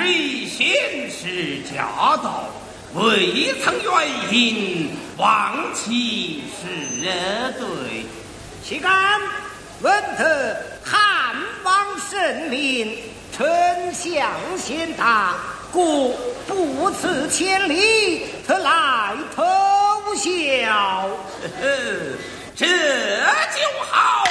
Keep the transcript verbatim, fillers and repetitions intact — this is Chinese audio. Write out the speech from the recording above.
谁先是驾到，未曾原因，望其是对。 岂敢闻得汉王圣明，丞相先达，故不辞千里，特来投效。 这就好。